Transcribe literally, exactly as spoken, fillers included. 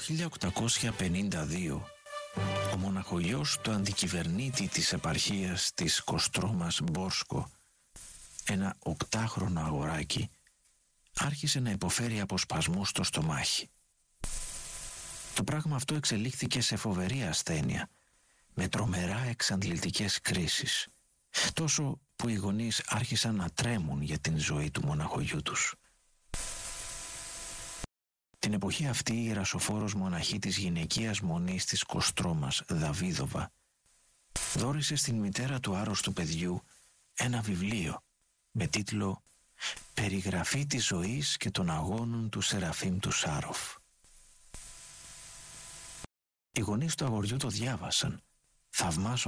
χίλια οκτακόσια πενήντα δύο ο μοναχογιός του αντικυβερνήτη της επαρχίας της Κοστρόμας Μπόρσκο, ένα οκτάχρονο αγοράκι, άρχισε να υποφέρει από σπασμούς στο στομάχι. Το πράγμα αυτό εξελίχθηκε σε φοβερή ασθένεια, με τρομερά εξαντλητικές κρίσεις, τόσο που οι γονείς άρχισαν να τρέμουν για την ζωή του μοναχογιού τους. Την εποχή αυτή η ιερασοφόρος μοναχή της γυναικείας μονής της Κοστρόμας, Δαβίδοβα, δώρισε στην μητέρα του άρρωστου παιδιού ένα βιβλίο με τίτλο «Περιγραφή της ζωής και των αγώνων του Σεραφείμ του Σάροφ». Οι γονείς του αγοριού το διάβασαν, θαυμάζοντας